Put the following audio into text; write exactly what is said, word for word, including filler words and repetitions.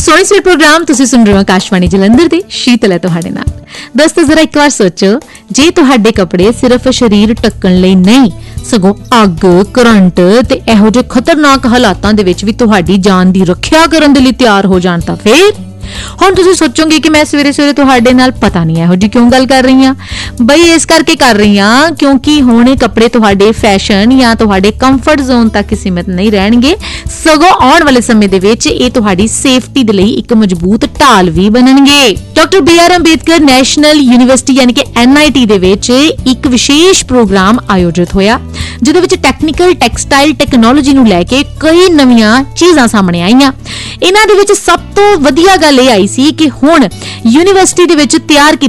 Soni sweet programme तुसीं सुन रहे हो आकाशवाणी जलंधर दे शीतल है तुहाडे नाल। दोस्तों जरा एक बार सोचो, जे तुहाडे कपड़े सिर्फ शरीर ढकण लई नहीं सगों अग करंट ते इहो ਜਿਹੇ खतरनाक हालातां दे विच भी तुहाडी जान दी रखिया करन दे लई तैयार हो जाण तां फिर ਹੁਣ ਤੁਸੀਂ ਸੋਚੋਗੇ ਕਿ ਮੈਂ ਸਵੇਰੇ ਸਵੇਰੇ ਤੁਹਾਡੇ ਨਾਲ ਪਤਾ ਨਹੀਂ ਇਹੋ ਜੀ ਕਿਉਂ ਗੱਲ ਕਰ ਰਹੀ ਹਾਂ। ਬਈ ਇਸ ਕਰਕੇ ਕਰ ਰਹੀ ਹਾਂ ਕਿਉਂਕਿ ਹੁਣ ਇਹ ਕੱਪੜੇ ਤੁਹਾਡੇ ਫੈਸ਼ਨ ਜਾਂ ਤੁਹਾਡੇ ਕੰਫਰਟ ਜ਼ੋਨ ਤੱਕ ਸੀਮਿਤ ਨਹੀਂ ਰਹਿਣਗੇ, ਸਗੋਂ ਆਉਣ ਵਾਲੇ ਸਮੇਂ ਦੇ ਵਿੱਚ ਇਹ ਤੁਹਾਡੀ ਸੇਫਟੀ ਦੇ ਲਈ ਇੱਕ ਮਜ਼ਬੂਤ ਢਾਲ ਵੀ ਬਣਨਗੇ। Doctor B R Ambedkar national university ਯਾਨੀ ਕਿ ਐਨ ਆਈ ਟੀ ਦੇ ਵਿੱਚ ਇੱਕ ਵਿਸ਼ੇਸ਼ ਪ੍ਰੋਗਰਾਮ ਆਯੋਜਿਤ ਹੋਇਆ, ਜਿਹਦੇ ਵਿੱਚ ਟੈਕਨੀਕਲ ਟੈਕਸਟਾਈਲ ਟੈਕਨੋਲੋਜੀ ਨੂੰ ਲੈ ਕੇ ਕਈ ਨਵੀਆਂ ਚੀਜ਼ਾਂ ਸਾਹਮਣੇ ਆਈਆਂ। ਇਹਨਾਂ ਦੇ ਵਿੱਚ ਸਭ ਤੋਂ ਵਧੀਆ ਗੱਲ ਇਹ ਆਈ ਸੀ ਕਿ ਹੁਣ ਯੂਨੀਵਰਸਿਟੀ ਦੇ ਵਿੱਚ ਤਿਆਰ